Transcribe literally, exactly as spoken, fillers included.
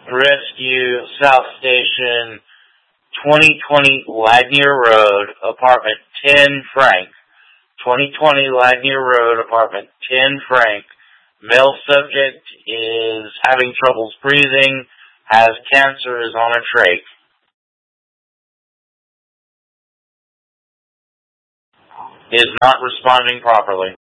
Rescue, South Station, twenty twenty Lagnier Road, apartment ten, Frank. twenty twenty Lagnier Road, apartment ten, Frank. Male subject is having troubles breathing, has cancer, is on a trach. Is not responding properly.